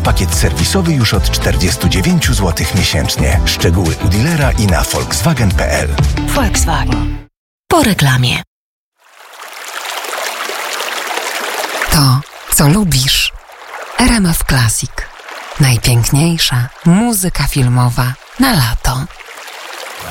pakiet serwisowy już od 49 zł miesięcznie. Szczegóły u dealera i na volkswagen.pl. Volkswagen. Po reklamie. To, co lubisz. RMF Classic. Najpiękniejsza muzyka filmowa na lato.